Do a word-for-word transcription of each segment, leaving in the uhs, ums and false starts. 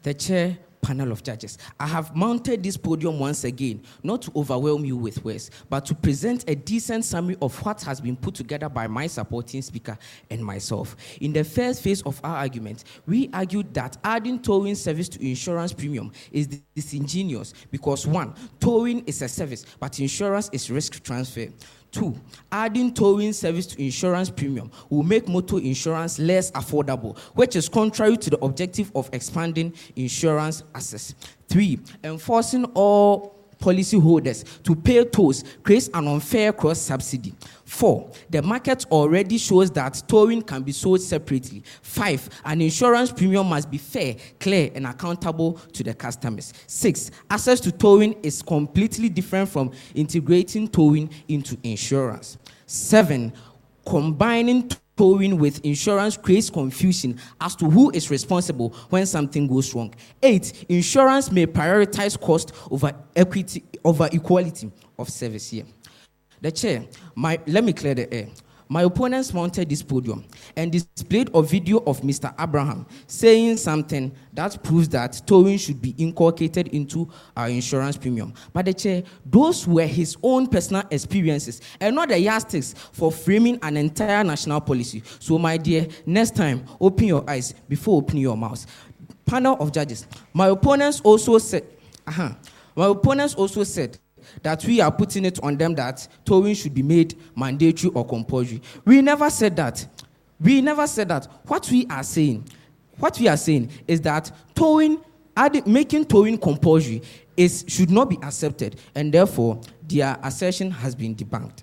The chair, panel of judges, I have mounted this podium once again, not to overwhelm you with words, but to present a decent summary of what has been put together by my supporting speaker and myself. In the first phase of our argument, we argued that adding towing service to insurance premium is disingenuous because, one, towing is a service, but insurance is risk transfer. Two, adding towing service to insurance premium will make motor insurance less affordable, which is contrary to the objective of expanding insurance access. Three, enforcing all policyholders to pay tolls creates an unfair cross-subsidy. Four, the market already shows that towing can be sold separately. Five, an insurance premium must be fair, clear, and accountable to the customers. Six, access to towing is completely different from integrating towing into insurance. Seven, combining towing with insurance creates confusion as to who is responsible when something goes wrong. Eight, insurance may prioritize cost over equity, over equality of service here. The chair, my, let me clear the air. My opponents mounted this podium and displayed a video of Mister Abraham saying something that proves that towing should be inculcated into our insurance premium. But the chair, those were his own personal experiences and not the yardsticks for framing an entire national policy. So, my dear, next time, open your eyes before opening your mouth. Panel of judges, my opponents also said, uh-huh, my opponents also said that we are putting it on them that towing should be made mandatory or compulsory. We never said that. We never said that. What we are saying, what we are saying is that towing, adding, making towing compulsory is should not be accepted, and therefore their assertion has been debunked.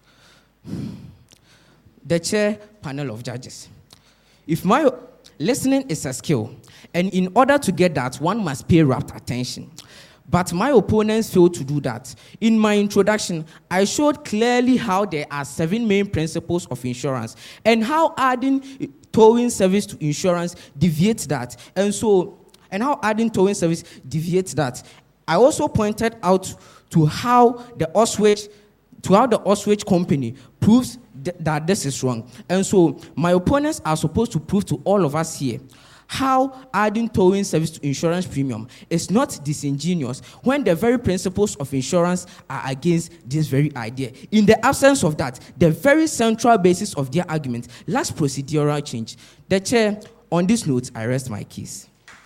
The chair, panel of judges. If my listening is a skill, and in order to get that, one must pay rapt attention. But my opponents failed to do that. In my introduction, I showed clearly how there are seven main principles of insurance and how adding towing service to insurance deviates that. And so, and how adding towing service deviates that. I also pointed out to how the Oswich, to how the Oswich company proves th- that this is wrong. And so, my opponents are supposed to prove to all of us here how adding towing service to insurance premium is not disingenuous when the very principles of insurance are against this very idea. In the absence of that, the very central basis of their argument lacks procedural change. The chair, on this note, I rest my case.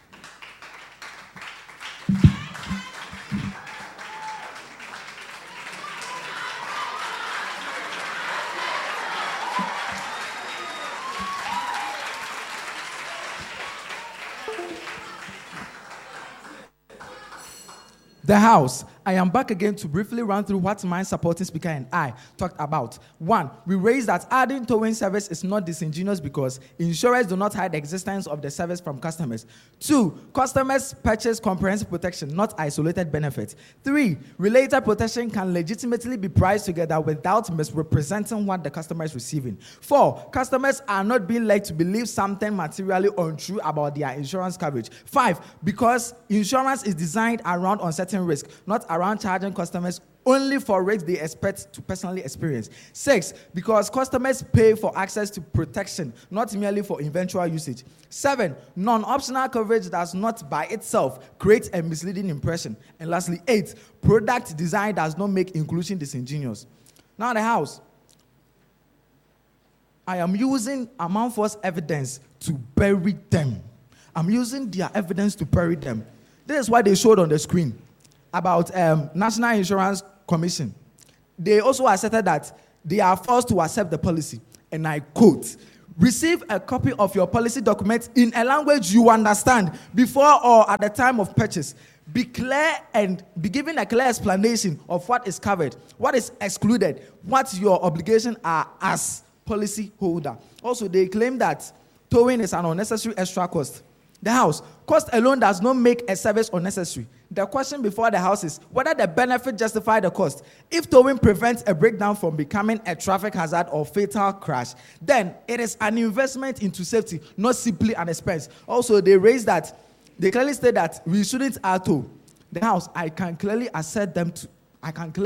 The House, I am back again to briefly run through what my supporting speaker and I talked about. One, we raised that adding towing service is not disingenuous because insurers do not hide the existence of the service from customers. Two, customers purchase comprehensive protection, not isolated benefits. Three, related protection can legitimately be priced together without misrepresenting what the customer is receiving. Four, customers are not being led to believe something materially untrue about their insurance coverage. Five, because insurance is designed around uncertain risk, not around charging customers only for rates they expect to personally experience. Six, because customers pay for access to protection, not merely for eventual usage. Seven, non-optional coverage does not by itself create a misleading impression. And lastly, eight, product design does not make inclusion disingenuous. Now the House, I am using Amount Force evidence to bury them. I'm using their evidence to bury them. This is what they showed on the screen about um, National Insurance Commission. They also asserted that they are forced to accept the policy. And I quote, receive a copy of your policy document in a language you understand before or at the time of purchase. Be clear and be given a clear explanation of what is covered, what is excluded, what your obligations are as policy holder. Also, they claim that towing is an unnecessary extra cost. The House, cost alone does not make a service unnecessary. The question before the House is whether the benefit justifies the cost. If towing prevents a breakdown from becoming a traffic hazard or fatal crash, then it is an investment into safety, not simply an expense. Also, they raise that, they clearly state that we shouldn't add toll. The House, I can clearly assert them to, I can clearly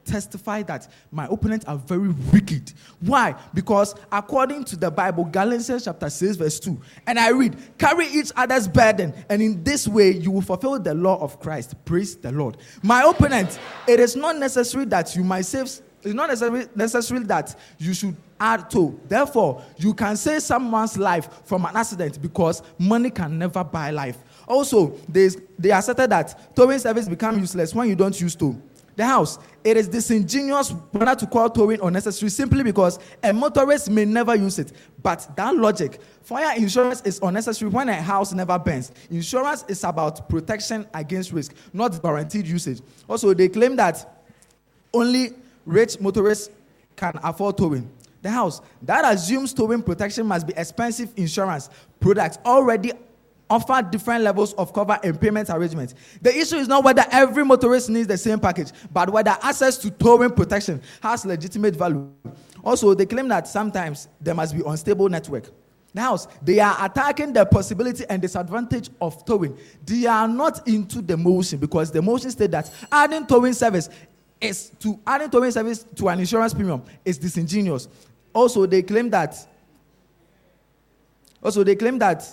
testify that my opponents are very wicked. Why? Because according to the Bible, Galatians chapter six verse two, and I read, carry each other's burden, and in this way you will fulfill the law of Christ. Praise the Lord. My opponent, it is not necessary that you might save, it's not necessary, necessary that you should add to. Therefore, you can save someone's life from an accident because money can never buy life. Also, they, they asserted that towing service become useless when you don't use tow. The house, it is disingenuous whether to call towing unnecessary simply because a motorist may never use it. But that logic, fire insurance is unnecessary when a house never burns. Insurance is about protection against risk, not guaranteed usage. Also, they claim that only rich motorists can afford towing. The house, that assumes towing protection must be expensive insurance products already offer different levels of cover and payment arrangements. The issue is not whether every motorist needs the same package, but whether access to towing protection has legitimate value. Also, they claim that sometimes there must be unstable network. The house, they are attacking the possibility and disadvantage of towing. They are not into the motion because the motion states that adding towing service is to adding towing service to an insurance premium is disingenuous. Also, they claim that. Also, they claim that.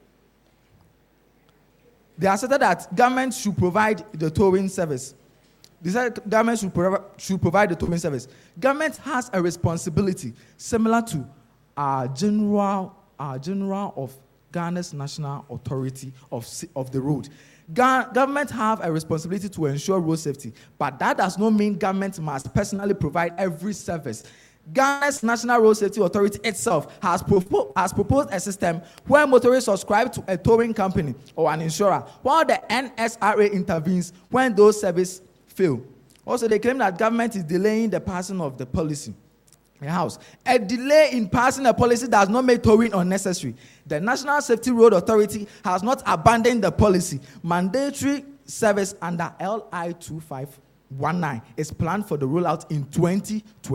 They asserted that government should provide the towing service. They said government should, prov- should provide the towing service. Government has a responsibility similar to our general, our general of Ghana's National Authority of, of the Road. Ga- government have a responsibility to ensure road safety, but that does not mean government must personally provide every service. Ghana's National Road Safety Authority itself has, propo- has proposed a system where motorists subscribe to a towing company or an insurer, while the N S R A intervenes when those services fail. Also, they claim that government is delaying the passing of the policy. The house, a delay in passing a policy does not make towing unnecessary. The National Safety Road Authority has not abandoned the policy. Mandatory service under L I two five one nine is planned for the rollout in twenty twenty.